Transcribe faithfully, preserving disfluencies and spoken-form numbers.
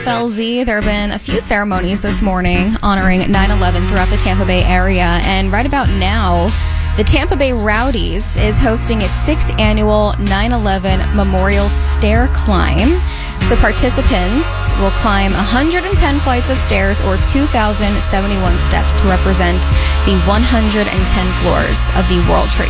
F L Z, there have been a few ceremonies this morning honoring nine eleven throughout the Tampa Bay area. And right about now, the Tampa Bay Rowdies is hosting its sixth annual nine eleven Memorial Stair Climb. So participants will climb one hundred ten flights of stairs or two thousand seventy-one steps to represent the one hundred ten floors of the World Trade